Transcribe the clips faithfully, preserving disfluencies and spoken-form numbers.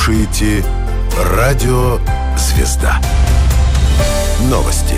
слушаете Радио «Звезда». Новости.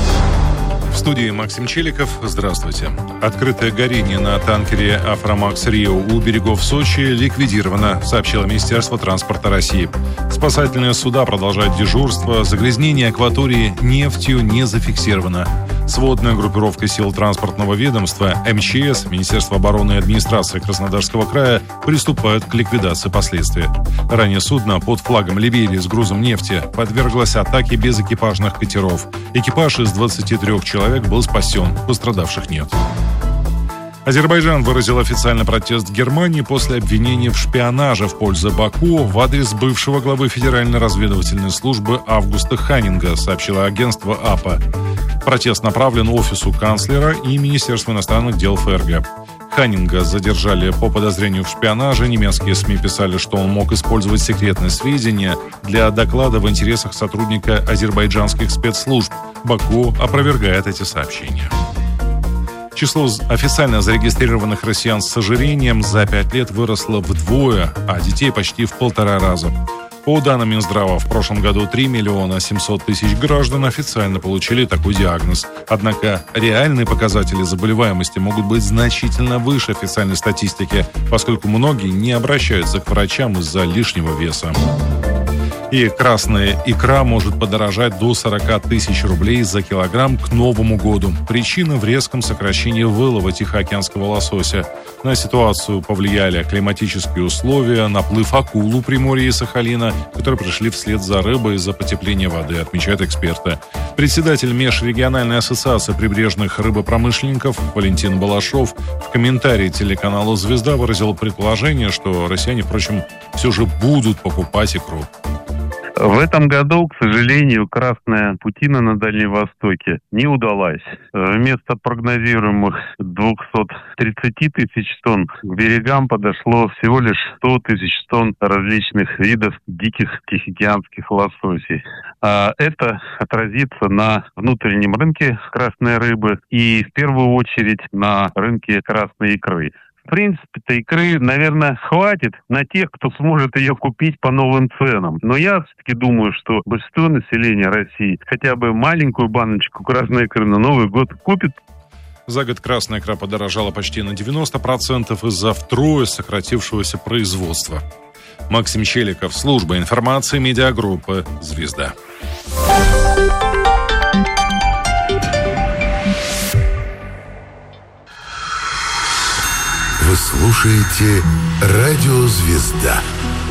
В студии Максим Челиков. Здравствуйте. Открытое горение на танкере «Афромакс Рио» у берегов Сочи ликвидировано, сообщило Министерство транспорта России. Спасательные суда продолжают дежурство. Загрязнение акватории нефтью не зафиксировано. Сводная группировка сил транспортного ведомства МЧС, Министерства обороны и администрации Краснодарского края приступают к ликвидации последствий. Ранее судно под флагом Либерии с грузом нефти подверглось атаке без экипажных катеров. Экипаж из двадцати трёх человек был спасен, пострадавших нет. Азербайджан выразил официальный протест Германии после обвинения в шпионаже в пользу Баку в адрес бывшего главы Федеральной разведывательной службы Августа Ханнинга, сообщило агентство АПА. Протест направлен офису канцлера и Министерству иностранных дел ФРГ. Ханнинга задержали по подозрению в шпионаже. Немецкие СМИ писали, что он мог использовать секретные сведения для доклада в интересах сотрудника азербайджанских спецслужб. Баку опровергает эти сообщения. Число официально зарегистрированных россиян с ожирением за пять лет выросло вдвое, а детей почти в полтора раза. По данным Минздрава, в прошлом году три миллиона семьсот тысяч граждан официально получили такой диагноз. Однако реальные показатели заболеваемости могут быть значительно выше официальной статистики, поскольку многие не обращаются к врачам из-за лишнего веса. И красная икра может подорожать до сорок тысяч рублей за килограмм к Новому году. Причина в резком сокращении вылова тихоокеанского лосося. На ситуацию повлияли климатические условия, наплыв акул у Приморья и Сахалина, которые пришли вслед за рыбой из-за потепления воды, отмечают эксперты. Председатель Межрегиональной ассоциации прибрежных рыбопромышленников Валентин Балашов в комментарии телеканалу «Звезда» выразил предположение, что россияне, впрочем, все же будут покупать икру. В этом году, к сожалению, красная путина на Дальнем Востоке не удалась. Вместо прогнозируемых двухсот тридцати тысяч тонн к берегам подошло всего лишь сто тысяч тонн различных видов диких тихоокеанских лососей. А это отразится на внутреннем рынке красной рыбы и в первую очередь на рынке красной икры. В принципе-то икры, наверное, хватит на тех, кто сможет ее купить по новым ценам. Но я все-таки думаю, что большинство населения России хотя бы маленькую баночку красной икры на Новый год купит. За год красная икра подорожала почти на девяносто процентов из-за втрое сократившегося производства. Максим Челиков, служба информации медиагруппы «Звезда». Вы слушаете Радио «Звезда».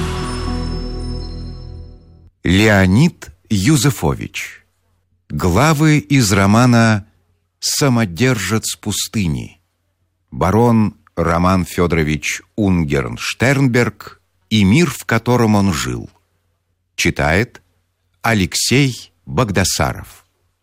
Леонид Юзефович. Главы из романа «Самодержец пустыни». Барон Роман Федорович Унгерн-Штернберг и мир, в котором он жил. Читает Алексей Багдасаров.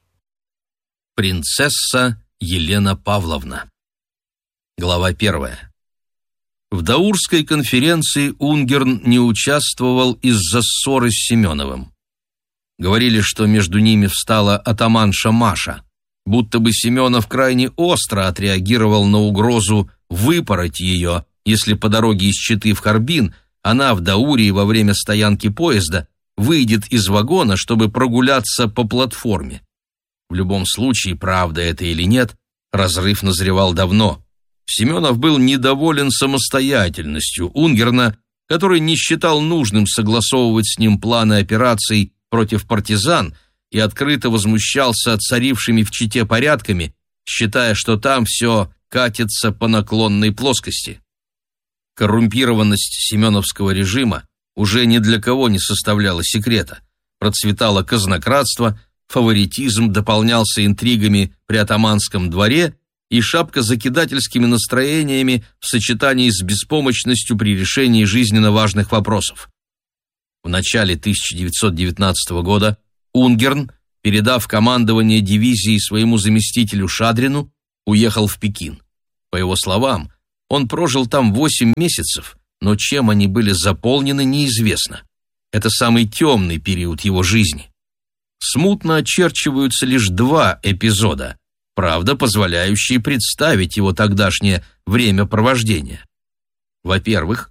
Принцесса Елена Павловна. Глава первая. В Даурской конференции Унгерн не участвовал из-за ссоры с Семеновым. Говорили, что между ними встала атаманша Маша, будто бы Семенов крайне остро отреагировал на угрозу выпороть ее, если по дороге из Читы в Харбин она в Даурии во время стоянки поезда выйдет из вагона, чтобы прогуляться по платформе. В любом случае, правда это или нет, разрыв назревал давно. Семенов был недоволен самостоятельностью Унгерна, который не считал нужным согласовывать с ним планы операций против партизан и открыто возмущался царившими в Чите порядками, считая, что там все катится по наклонной плоскости. Коррумпированность семеновского режима уже ни для кого не составляла секрета. Процветало казнократство, фаворитизм дополнялся интригами при атаманском дворе и шапкозакидательскими настроениями в сочетании с беспомощностью при решении жизненно важных вопросов. В начале тысяча девятьсот девятнадцатого года Унгерн, передав командование дивизии своему заместителю Шадрину, уехал в Пекин. По его словам, он прожил там восемь месяцев, но чем они были заполнены, неизвестно. Это самый темный период его жизни. Смутно очерчиваются лишь два эпизода, правда, позволяющие представить его тогдашнее времяпровождение. Во-первых,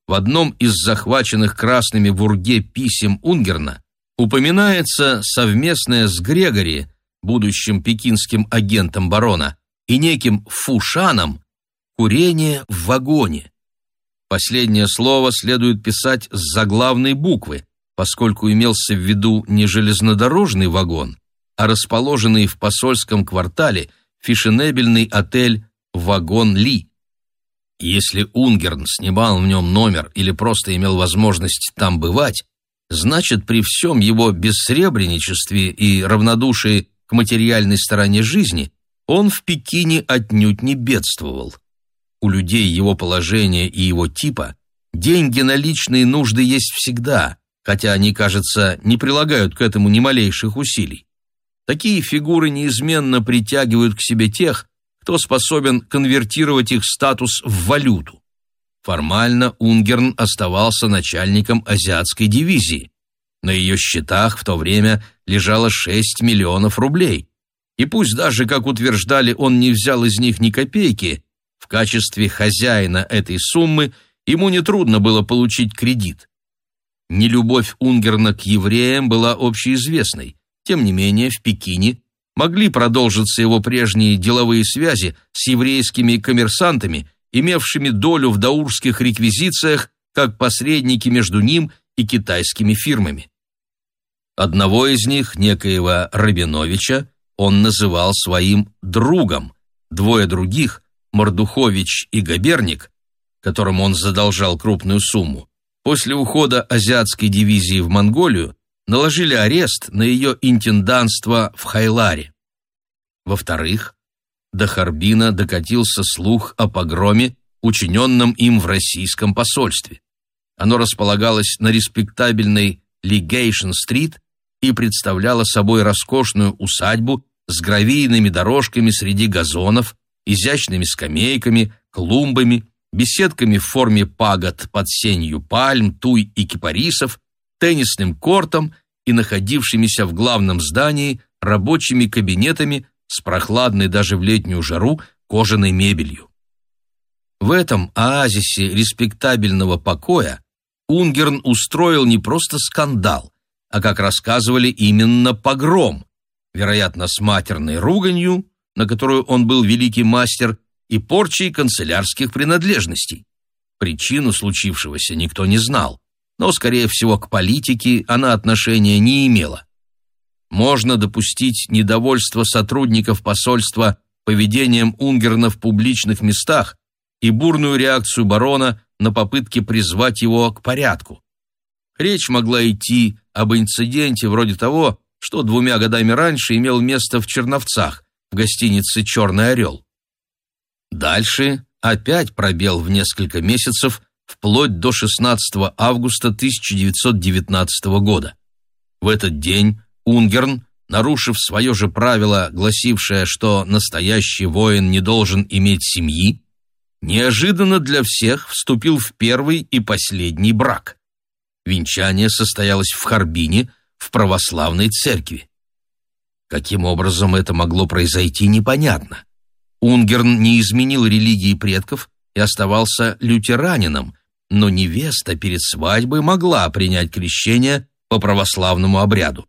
в одном из захваченных красными в Урге писем Унгерна упоминается совместное с Грегори, будущим пекинским агентом барона, и неким Фушаном курение в вагоне. Последнее слово следует писать с заглавной буквы, поскольку имелся в виду не железнодорожный вагон, а расположенный в посольском квартале фешенебельный отель «Вагон Ли». Если Унгерн снимал в нем номер или просто имел возможность там бывать, значит, при всем его бессребреничестве и равнодушии к материальной стороне жизни он в Пекине отнюдь не бедствовал. У людей его положения и его типа деньги на личные нужды есть всегда, хотя они, кажется, не прилагают к этому ни малейших усилий. Такие фигуры неизменно притягивают к себе тех, кто способен конвертировать их статус в валюту. Формально Унгерн оставался начальником азиатской дивизии. На ее счетах в то время лежало шесть миллионов рублей. И пусть даже, как утверждали, он не взял из них ни копейки, в качестве хозяина этой суммы ему нетрудно было получить кредит. Нелюбовь Унгерна к евреям была общеизвестной. Тем не менее, в Пекине могли продолжиться его прежние деловые связи с еврейскими коммерсантами, имевшими долю в даурских реквизициях как посредники между ним и китайскими фирмами. Одного из них, некоего Рабиновича, он называл своим другом, двое других, Мордухович и Габерник, которым он задолжал крупную сумму, после ухода азиатской дивизии в Монголию наложили арест на ее интендантство в Хайларе. Во-вторых, до Харбина докатился слух о погроме, учиненном им в российском посольстве. Оно располагалось на респектабельной Лигейшн-стрит и представляло собой роскошную усадьбу с гравийными дорожками среди газонов, изящными скамейками, клумбами, беседками в форме пагод под сенью пальм, туй и кипарисов, теннисным кортом и находившимися в главном здании рабочими кабинетами с прохладной даже в летнюю жару кожаной мебелью. В этом оазисе респектабельного покоя Унгерн устроил не просто скандал, а, как рассказывали, именно погром, вероятно, с матерной руганью, на которую он был великий мастер, и порчей канцелярских принадлежностей. Причину случившегося никто не знал, но, скорее всего, к политике она отношения не имела. Можно допустить недовольство сотрудников посольства поведением Унгерна в публичных местах и бурную реакцию барона на попытки призвать его к порядку. Речь могла идти об инциденте вроде того, что двумя годами раньше имел место в Черновцах, в гостинице «Черный орел». Дальше опять пробел в несколько месяцев, вплоть до шестнадцатого августа тысяча девятьсот девятнадцатого года. В этот день Унгерн, нарушив свое же правило, гласившее, что настоящий воин не должен иметь семьи, неожиданно для всех вступил в первый и последний брак. Венчание состоялось в Харбине, в православной церкви. Каким образом это могло произойти, непонятно. Унгерн не изменил религии предков и оставался лютеранином, но невеста перед свадьбой могла принять крещение по православному обряду.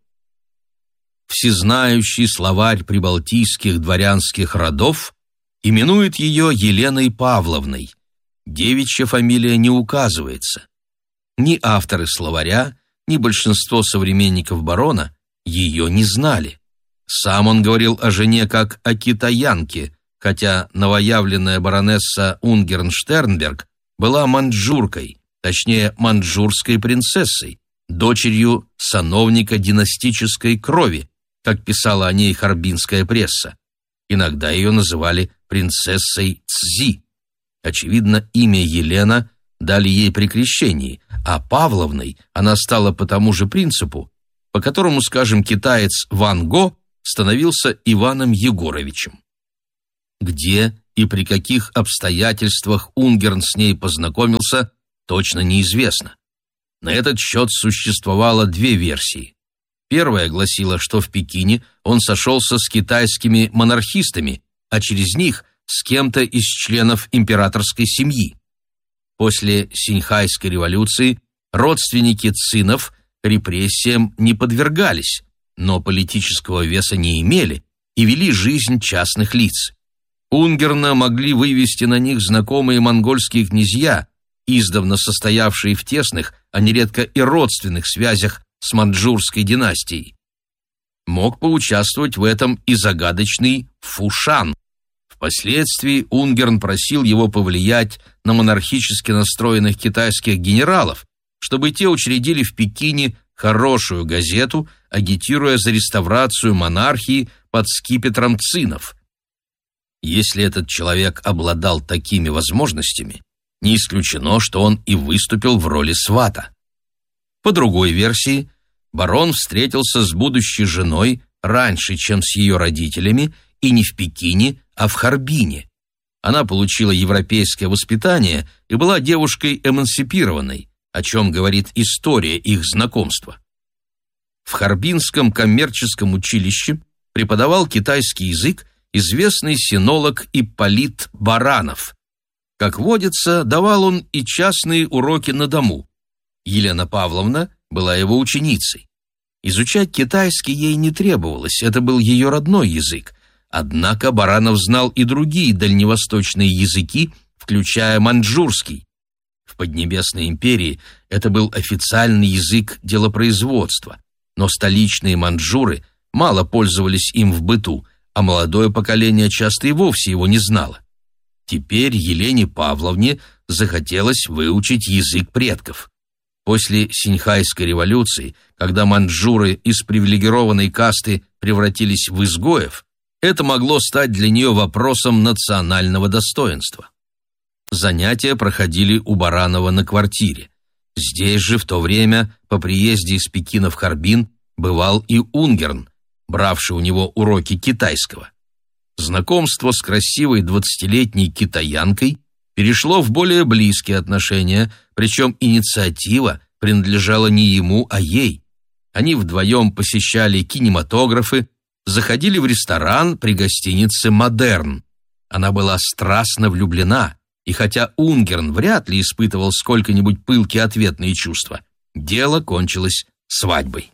Всезнающий словарь прибалтийских дворянских родов именует ее Еленой Павловной. Девичья фамилия не указывается. Ни авторы словаря, ни большинство современников барона ее не знали. Сам он говорил о жене как о китаянке, хотя новоявленная баронесса Унгерн-Штернберг была маньчжуркой, точнее маньчжурской принцессой, дочерью сановника династической крови, как писала о ней харбинская пресса. Иногда ее называли принцессой Цзи. Очевидно, имя Елена дали ей при крещении, а Павловной она стала по тому же принципу, по которому, скажем, китаец Ван Го становился Иваном Егоровичем. Где и при каких обстоятельствах Унгерн с ней познакомился, точно неизвестно. На этот счет существовало две версии. Первая гласила, что в Пекине он сошелся с китайскими монархистами, а через них с кем-то из членов императорской семьи. После Синьхайской революции родственники цинов репрессиям не подвергались, но политического веса не имели и вели жизнь частных лиц. Унгерна могли вывести на них знакомые монгольские князья, издавна состоявшие в тесных, а нередко и родственных связях с маньчжурской династией. Мог поучаствовать в этом и загадочный Фушан. Впоследствии Унгерн просил его повлиять на монархически настроенных китайских генералов, чтобы те учредили в Пекине хорошую газету, агитируя за реставрацию монархии под скипетром цинов. Если этот человек обладал такими возможностями, не исключено, что он и выступил в роли свата. По другой версии, барон встретился с будущей женой раньше, чем с ее родителями, и не в Пекине, а в Харбине. Она получила европейское воспитание и была девушкой эмансипированной, о чем говорит история их знакомства. В Харбинском коммерческом училище преподавал китайский язык известный синолог Ипполит Баранов. Как водится, давал он и частные уроки на дому. Елена Павловна была его ученицей. Изучать китайский ей не требовалось, это был ее родной язык. Однако Баранов знал и другие дальневосточные языки, включая маньчжурский. В Поднебесной империи это был официальный язык делопроизводства, но столичные маньчжуры мало пользовались им в быту, а молодое поколение часто и вовсе его не знало. Теперь Елене Павловне захотелось выучить язык предков. После Синьхайской революции, когда маньчжуры из привилегированной касты превратились в изгоев, это могло стать для нее вопросом национального достоинства. Занятия проходили у Баранова на квартире. Здесь же в то время, по приезде из Пекина в Харбин, бывал и Унгерн, бравший у него уроки китайского. Знакомство с красивой двадцатилетней китаянкой перешло в более близкие отношения, причем инициатива принадлежала не ему, а ей. Они вдвоем посещали кинематографы, заходили в ресторан при гостинице «Модерн». Она была страстно влюблена, и хотя Унгерн вряд ли испытывал сколько-нибудь пылкие ответные чувства, дело кончилось свадьбой.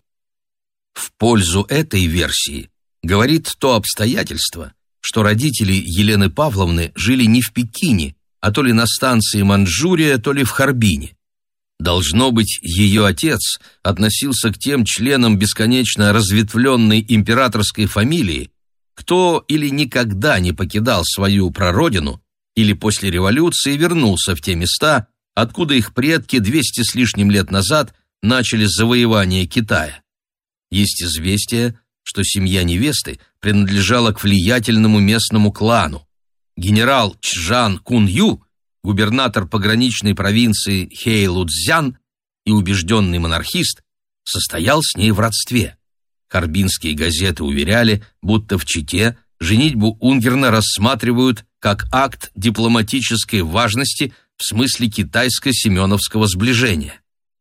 В пользу этой версии говорит то обстоятельство, что родители Елены Павловны жили не в Пекине, а то ли на станции Маньчжурия, то ли в Харбине. Должно быть, ее отец относился к тем членам бесконечно разветвленной императорской фамилии, кто или никогда не покидал свою прародину, или после революции вернулся в те места, откуда их предки двести с лишним лет назад начали завоевание Китая. Есть известие, что семья невесты принадлежала к влиятельному местному клану. Генерал Чжан Кун-Ю, губернатор пограничной провинции Хэйлуцзян и убежденный монархист, состоял с ней в родстве. Харбинские газеты уверяли, будто в Чите женитьбу Унгерна рассматривают как акт дипломатической важности в смысле китайско-семеновского сближения.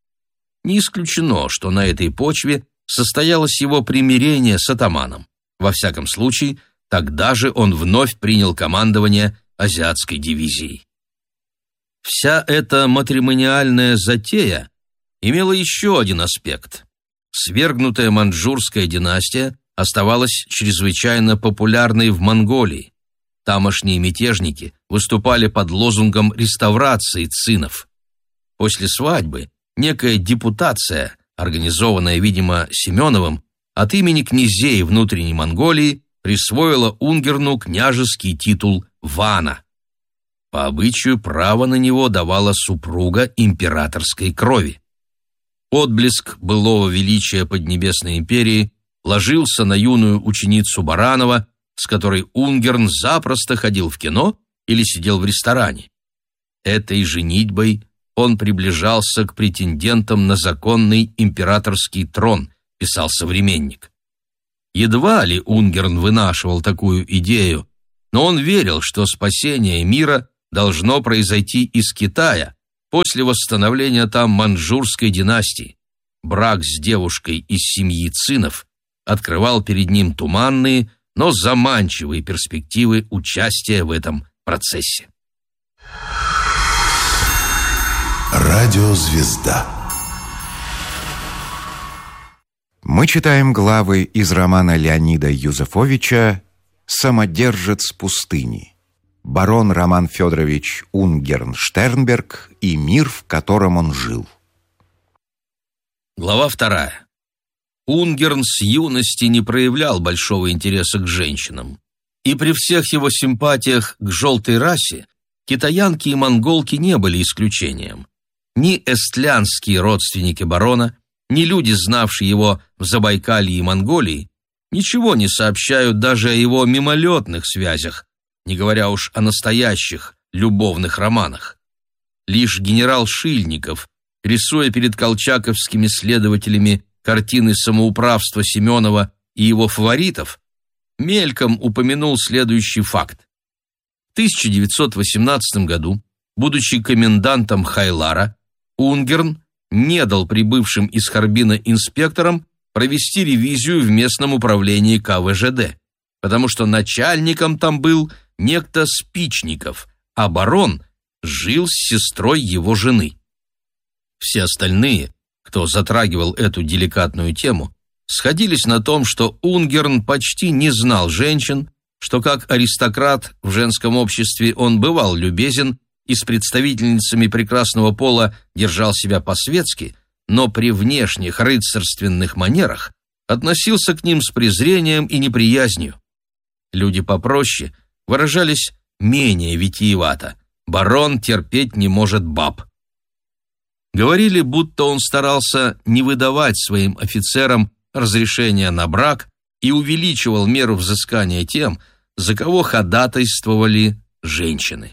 Не исключено, что на этой почве состоялось его примирение с атаманом. Во всяком случае, тогда же он вновь принял командование азиатской дивизией. Вся эта матримониальная затея имела еще один аспект. Свергнутая маньчжурская династия оставалась чрезвычайно популярной в Монголии. Тамошние мятежники выступали под лозунгом реставрации цинов. После свадьбы некая депутация, организованная, видимо, Семеновым, от имени князей внутренней Монголии присвоила Унгерну княжеский титул вана. По обычаю право на него давала супруга императорской крови. Отблеск былого величия Поднебесной империи ложился на юную ученицу Баранова, с которой Унгерн запросто ходил в кино или сидел в ресторане. Этой женитьбой он приближался к претендентам на законный императорский трон, писал современник. Едва ли Унгерн вынашивал такую идею, но он верил, что спасение мира должно произойти из Китая после восстановления там маньчжурской династии. Брак с девушкой из семьи цинов открывал перед ним туманные, но заманчивые перспективы участия в этом процессе. Радиозвезда. Мы читаем главы из романа Леонида Юзефовича «Самодержец пустыни». Барон Роман Федорович Унгерн-Штернберг и мир, в котором он жил. Глава вторая. Унгерн с юности не проявлял большого интереса к женщинам. И при всех его симпатиях к желтой расе китаянки и монголки не были исключением. Ни эстлянские родственники барона, ни люди, знавшие его в Забайкалье и Монголии, ничего не сообщают даже о его мимолетных связях, не говоря уж о настоящих любовных романах. Лишь генерал Шильников, рисуя перед колчаковскими следователями картины самоуправства Семенова и его фаворитов, мельком упомянул следующий факт. В тысяча девятьсот восемнадцатом году, будучи комендантом Хайлара, Унгерн не дал прибывшим из Харбина инспекторам провести ревизию в местном управлении ка вэ жэ дэ, потому что начальником там был некто Спичников, а барон жил с сестрой его жены. Все остальные, кто затрагивал эту деликатную тему, сходились на том, что Унгерн почти не знал женщин, что как аристократ в женском обществе он бывал любезен и с представительницами прекрасного пола держал себя по-светски, но при внешних рыцарственных манерах относился к ним с презрением и неприязнью. Люди попроще выражались менее витиевато. Барон терпеть не может баб. Говорили, будто он старался не выдавать своим офицерам разрешения на брак и увеличивал меру взыскания тем, за кого ходатайствовали женщины.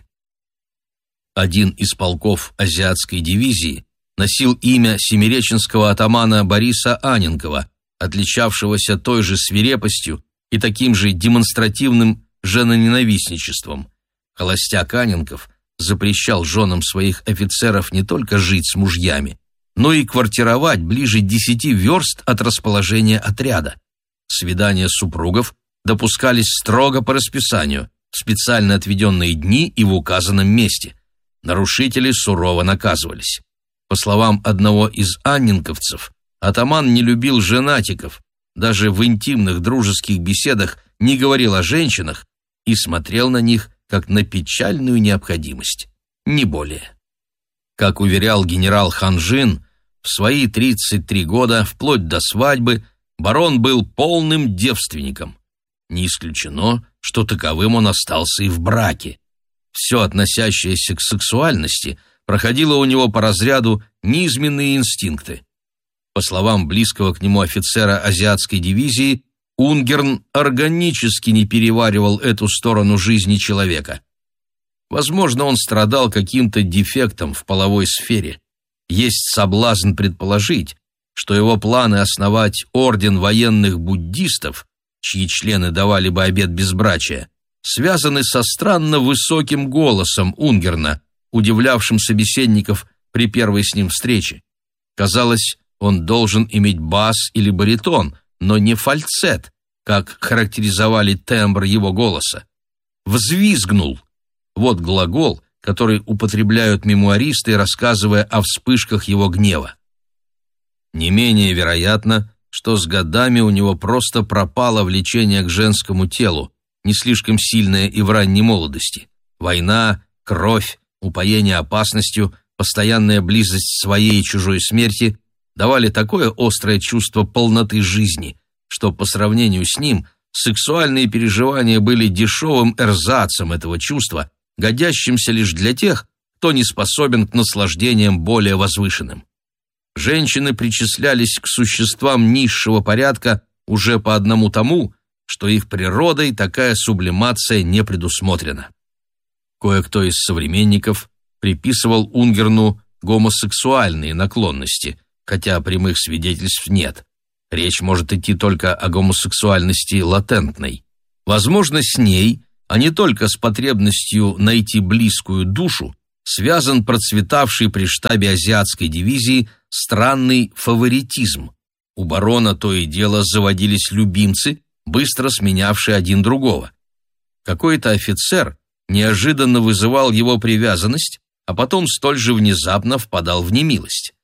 Один из полков азиатской дивизии носил имя семиреченского атамана Бориса Анненкова, отличавшегося той же свирепостью и таким же демонстративным женоненавистничеством. Холостяк Анненков запрещал женам своих офицеров не только жить с мужьями, но и квартировать ближе десяти верст от расположения отряда. Свидания супругов допускались строго по расписанию, в специально отведенные дни и в указанном месте. Нарушители сурово наказывались. По словам одного из анненковцев, атаман не любил женатиков, даже в интимных дружеских беседах не говорил о женщинах и смотрел на них как на печальную необходимость, не более. Как уверял генерал Ханжин, в свои тридцать три года, вплоть до свадьбы, барон был полным девственником. Не исключено, что таковым он остался и в браке. Все, относящееся к сексуальности, проходило у него по разряду низменные инстинкты. По словам близкого к нему офицера азиатской дивизии, Унгерн органически не переваривал эту сторону жизни человека. Возможно, он страдал каким-то дефектом в половой сфере. Есть соблазн предположить, что его планы основать орден военных буддистов, чьи члены давали бы обет безбрачия, связаны со странно высоким голосом Унгерна, удивлявшим собеседников при первой с ним встрече. Казалось, он должен иметь бас или баритон, но не фальцет, как характеризовали тембр его голоса. «Взвизгнул» — вот глагол, который употребляют мемуаристы, рассказывая о вспышках его гнева. Не менее вероятно, что с годами у него просто пропало влечение к женскому телу, не слишком сильное и в ранней молодости. Война, кровь, упоение опасностью, постоянная близость своей и чужой смерти давали такое острое чувство полноты жизни, что по сравнению с ним сексуальные переживания были дешевым эрзацем этого чувства, годящимся лишь для тех, кто не способен к наслаждениям более возвышенным. Женщины причислялись к существам низшего порядка уже по одному тому, что их природой такая сублимация не предусмотрена. Кое-кто из современников приписывал Унгерну гомосексуальные наклонности, хотя прямых свидетельств нет. Речь может идти только о гомосексуальности латентной. Возможно, с ней, а не только с потребностью найти близкую душу, связан процветавший при штабе азиатской дивизии странный фаворитизм. У барона то и дело заводились любимцы, быстро сменявшие один другого. Какой-то офицер неожиданно вызывал его привязанность, а потом столь же внезапно впадал в немилость.